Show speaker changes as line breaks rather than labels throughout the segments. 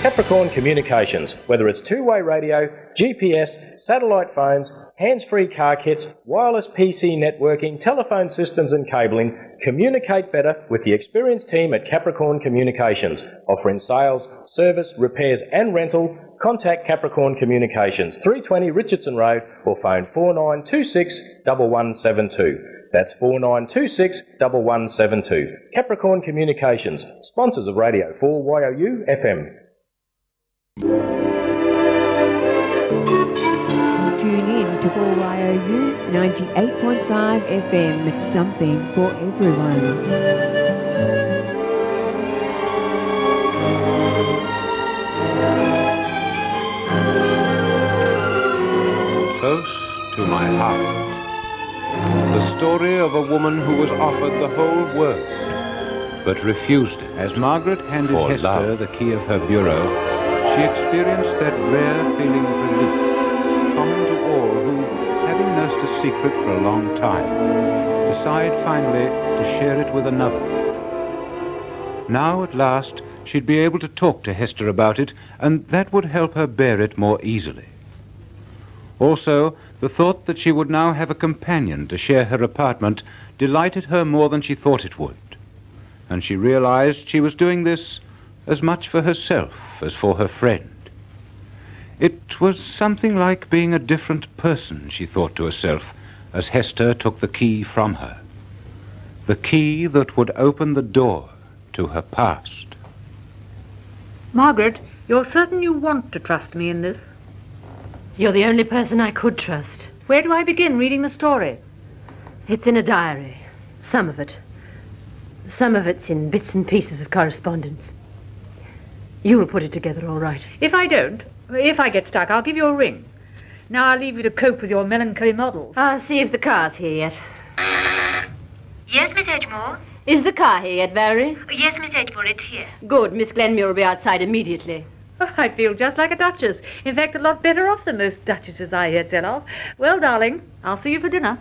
Capricorn Communications. Whether it's two-way radio, GPS, satellite phones, hands-free car kits, wireless PC networking, telephone systems and cabling, communicate better with the experienced team at Capricorn Communications. Offering sales, service, repairs and rental, contact Capricorn Communications, 320 Richardson Road, or phone 4926 1172. That's 4926 1172. Capricorn Communications, sponsors of Radio 4YOU FM.
Tune in to 4YOU 98.5 FM, something for everyone.
Close to my heart. The story of a woman who was offered the whole world, but refused it. As Margaret handed Hester the key of her bureau, she experienced that rare feeling of relief, common to all who, having nursed a secret for a long time, decide finally to share it with another. Now, at last, she'd be able to talk to Hester about it, and that would help her bear it more easily. Also, the thought that she would now have a companion to share her apartment delighted her more than she thought it would, and she realized she was doing this as much for herself as for her friend. It was something like being a different person, she thought to herself, as Hester took the key from her. The key that would open the door to her past.
Margaret, you're certain you want to trust me in this?
You're the only person I could trust.
Where do I begin reading the story?
It's in a diary. Some of it. Some of it's in bits and pieces of correspondence. You'll put it together all right.
If I don't, if I get stuck, I'll give you a ring. Now I'll leave you to cope with your melancholy models.
I'll see if the car's here yet.
Yes, Miss Edgemore?
Is the car here yet, Valerie?
Yes, Miss Edgemore, it's here.
Good. Miss Glenmuir will be outside immediately.
Oh, I feel just like a duchess. In fact, a lot better off than most duchesses I hear tell of. Well, darling, I'll see you for dinner.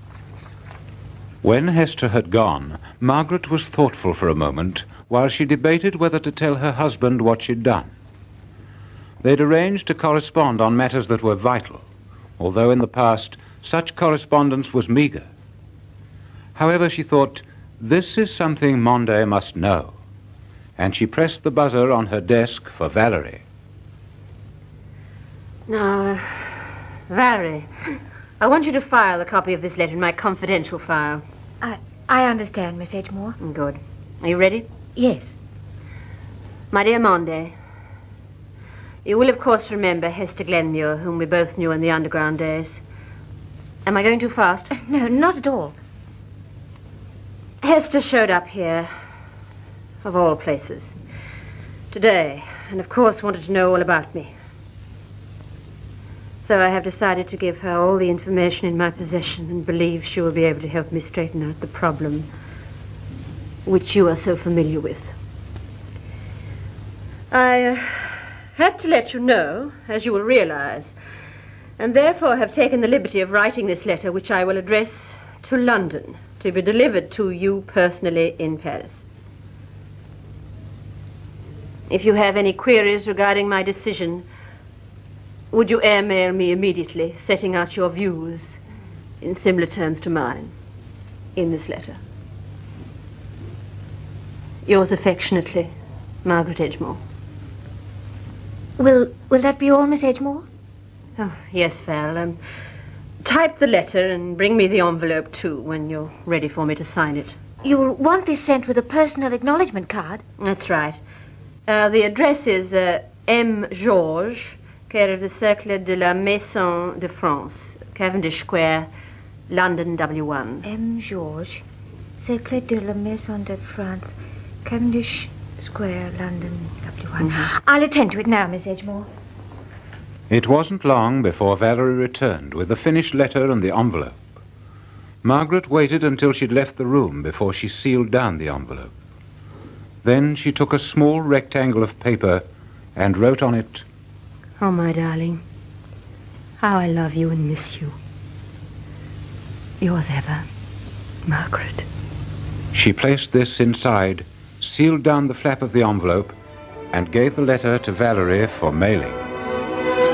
When Hester had gone, Margaret was thoughtful for a moment while she debated whether to tell her husband what she'd done. They'd arranged to correspond on matters that were vital, although in the past such correspondence was meager. However, she thought, this is something Monday must know, and she pressed the buzzer on her desk for Valerie.
Now, Valerie, I want you to file a copy of this letter in my confidential file.
I understand, Miss Edgemore.
Good. Are you ready?
Yes.
My dear Monday, you will of course remember Hester Glenmuir, whom we both knew in the underground days. Am I going too fast?
No, not at all.
Hester showed up here, of all places, today, and of course wanted to know all about me. So I have decided to give her all the information in my possession and believe she will be able to help me straighten out the problem which you are so familiar with. I had to let you know, as you will realize, and therefore have taken the liberty of writing this letter, which I will address to London, to be delivered to you personally in Paris. If you have any queries regarding my decision, would you airmail me immediately, setting out your views in similar terms to mine in this letter? Yours affectionately, Margaret Edgemore.
Will that be all, Miss Edgemore?
Oh, yes, Val. Type the letter and bring me the envelope, too, when you're ready for me to sign it.
You'll want this sent with a personal acknowledgement card.
That's right. The address is M. Georges, care of the Cercle de la Maison de France, Cavendish Square, London, W1.
M. Georges, Cercle de la Maison de France, Cavendish Square, London, W1. Mm-hmm. I'll attend to it now, Miss Edgemore.
It wasn't long before Valerie returned with the finished letter and the envelope. Margaret waited until she'd left the room before she sealed down the envelope. Then she took a small rectangle of paper and wrote on it,
"Oh, my darling, how I love you and miss you. Yours ever, Margaret."
She placed this inside, sealed down the flap of the envelope, and gave the letter to Valerie for mailing.